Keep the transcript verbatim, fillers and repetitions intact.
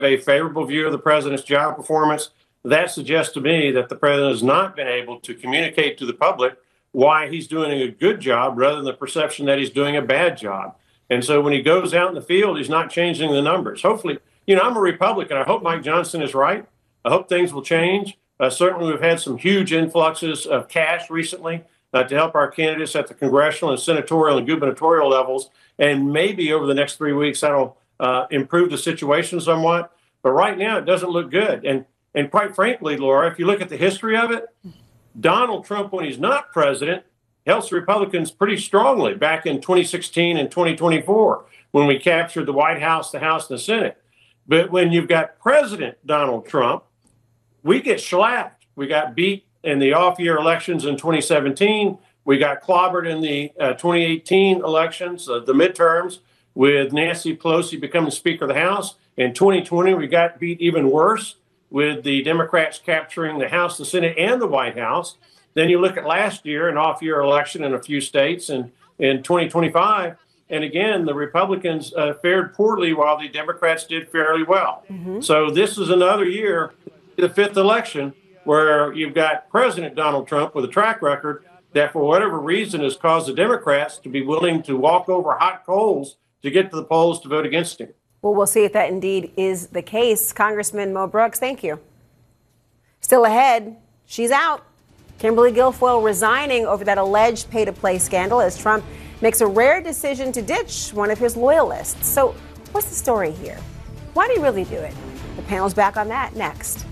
a favorable view of the president's job performance. That suggests to me that the president has not been able to communicate to the public why he's doing a good job rather than the perception that he's doing a bad job. And so when he goes out in the field, he's not changing the numbers. Hopefully, you know, I'm a Republican. I hope Mike Johnson is right. I hope things will change. Uh, certainly, we've had some huge influxes of cash recently uh, to help our candidates at the congressional and senatorial and gubernatorial levels. And maybe over the next three weeks, that'll uh, improve the situation somewhat. But right now, it doesn't look good. And and quite frankly, Laura, if you look at the history of it, Donald Trump, when he's not president, helps the Republicans pretty strongly back in twenty sixteen and twenty twenty-four when we captured the White House, the House, and the Senate. But when you've got President Donald Trump, we get shellacked. We got beat in the off-year elections in twenty seventeen. We got clobbered in the uh, twenty eighteen elections, uh, the midterms, with Nancy Pelosi becoming Speaker of the House. In twenty twenty, we got beat even worse with the Democrats capturing the House, the Senate, and the White House. Then you look at last year, an off-year election in a few states, and in twenty twenty-five, and again, the Republicans uh, fared poorly while the Democrats did fairly well. Mm-hmm. So this is another year, the fifth election, where you've got President Donald Trump with a track record that for whatever reason has caused the Democrats to be willing to walk over hot coals to get to the polls to vote against him. Well, we'll see if that indeed is the case. Congressman Mo Brooks, thank you. Still ahead, she's out. Kimberly Guilfoyle resigning over that alleged pay-to-play scandal as Trump makes a rare decision to ditch one of his loyalists. So what's the story here? Why did he really do it? The panel's back on that next.